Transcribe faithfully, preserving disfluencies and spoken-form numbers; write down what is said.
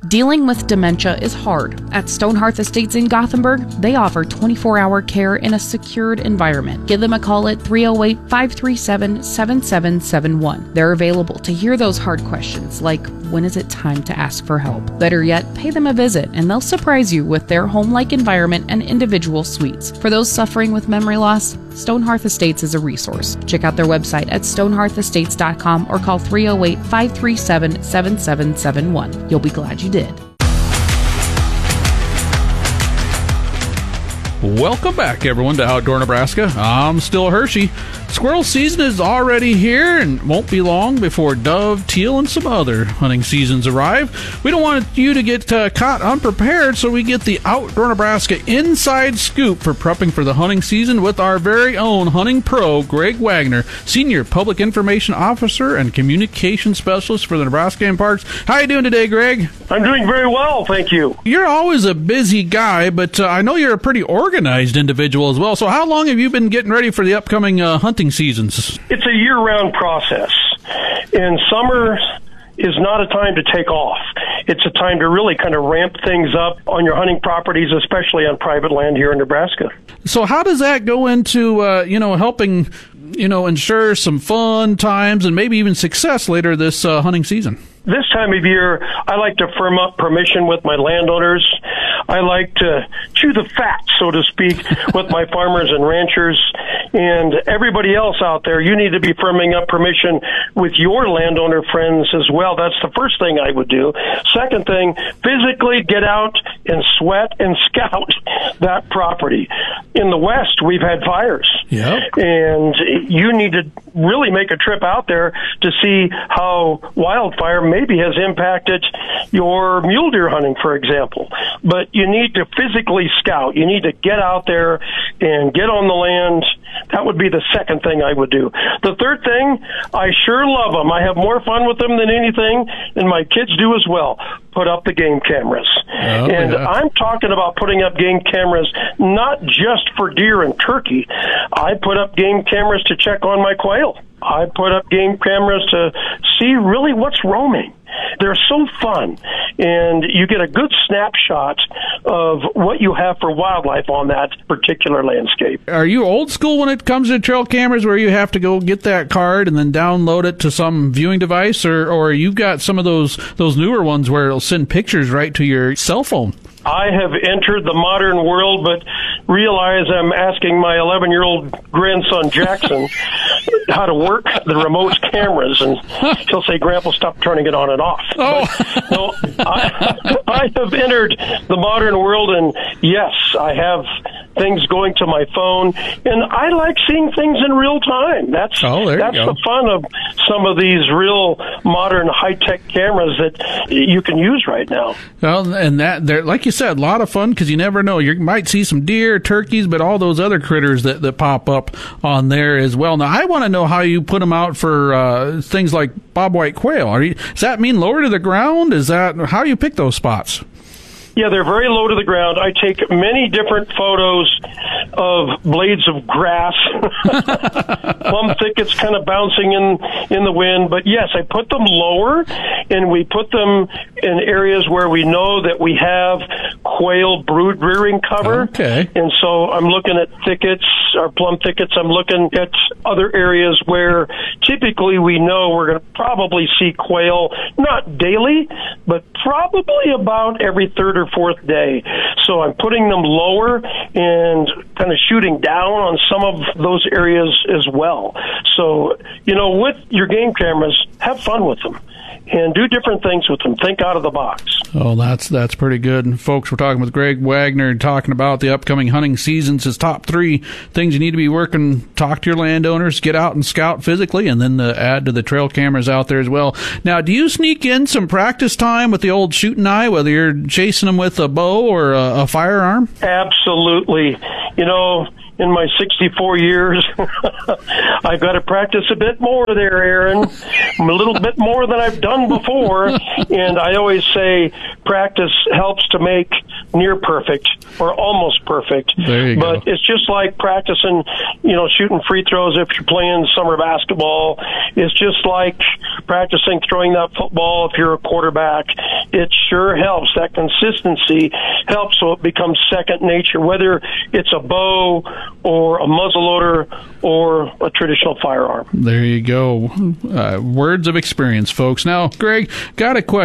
Dealing with dementia is hard. At Stonehearth Estates in Gothenburg, they offer twenty-four hour care in a secured environment. Give them a call at three oh eight, five three seven, seven seven seven one. They're available to hear those hard questions like, when is it time to ask for help? Better yet, pay them a visit and they'll surprise you with their home-like environment and individual suites. For those suffering with memory loss, Stonehearth Estates is a resource. Check out their website at stonehearth estates dot com or call three oh eight, five three seven, seven seven seven one. You'll be glad you did. Welcome back, everyone, to Outdoor Nebraska. I'm still Hershey. Squirrel season is already here and won't be long before dove, teal, and some other hunting seasons arrive. We don't want you to get uh, caught unprepared, so we get the Outdoor Nebraska inside scoop for prepping for the hunting season with our very own hunting pro, Greg Wagner, Senior Public Information Officer and Communication Specialist for the Nebraska Game Parks. How are you doing today, Greg? I'm doing very well, thank you. You're always a busy guy, but uh, I know you're a pretty organized individual as well. So how long have you been getting ready for the upcoming uh, hunting seasons? It's a year-round process, and summer is not a time to take off. It's a time to really kind of ramp things up on your hunting properties, especially on private land here in Nebraska. So how does that go into, uh, you know, helping, you know, ensure some fun times and maybe even success later this uh, hunting season? This time of year, I like to firm up permission with my landowners. I like to chew the fat, so to speak, with my farmers and ranchers. And everybody else out there, you need to be firming up permission with your landowner friends as well. That's the first thing I would do. Second thing, physically get out and sweat and scout that property. In the West, we've had fires. Yep. And you need to really make a trip out there to see how wildfire maybe has impacted your mule deer hunting, for example. But you need to physically scout. You need to get out there and get on the land. That would be the second thing I would do. The third thing, I sure love them. I have more fun with them than anything, and my kids do as well. Put up the game cameras. Oh, and yeah. I'm talking about putting up game cameras not just for deer and turkey. I put up game cameras to check on my quail. I put up game cameras to see really what's roaming. They're so fun, and you get a good snapshot of what you have for wildlife on that particular landscape. Are you old school when it comes to trail cameras where you have to go get that card and then download it to some viewing device, or, or you've got some of those, those newer ones where it'll send pictures right to your cell phone? I have entered the modern world, but realize I'm asking my eleven-year-old grandson, Jackson, how to work the remote cameras, and he'll say, Grandpa, stop turning it on and off. Oh. But, no, I, I have entered the modern world, and yes, I have things going to my phone, and I like seeing things in real time. That's, oh, there that's you go. the fun of some of these real modern high-tech cameras that you can use right now. Well, and that, they're, like you said, a lot of fun because you never know. You might see some deer, turkeys, but all those other critters that, that pop up on there as well. Now, I want to know how you put them out for uh, things like bobwhite quail. Are you, does that mean lower to the ground? Is that how you pick those spots? Yeah, they're very low to the ground. I take many different photos of blades of grass, plum thickets kind of bouncing in, in the wind. But yes, I put them lower, and we put them in areas where we know that we have quail brood rearing cover. Okay. And so I'm looking at thickets, or plum thickets. I'm looking at other areas where typically we know we're going to probably see quail, not daily, but probably about every third or fourth day. So I'm putting them lower and kind of shooting down on some of those areas as well. So, you know, with your game cameras, have fun with them and do different things with them. Think out of the box. Oh, that's that's pretty good. And folks, we're talking with Greg Wagner, talking about the upcoming hunting seasons, his top three things you need to be working. Talk to your landowners, get out and scout physically, and then uh, add to the trail cameras out there as well. Now, do you sneak in some practice time with the old shooting eye, whether you're chasing them with a bow or a, a firearm? Absolutely. You know, in my sixty-four years, I've got to practice a bit more there, Aaron. A little bit more than I've done before. And I always say practice helps to make near perfect or almost perfect. There you but go. It's just like practicing, you know, shooting free throws if you're playing summer basketball. It's just like practicing throwing that football if you're a quarterback. it sure helps. That consistency helps so it becomes second nature, whether it's a bow or a muzzleloader or a traditional firearm. There you go. Uh, words of experience, folks. Now, Greg, got a question.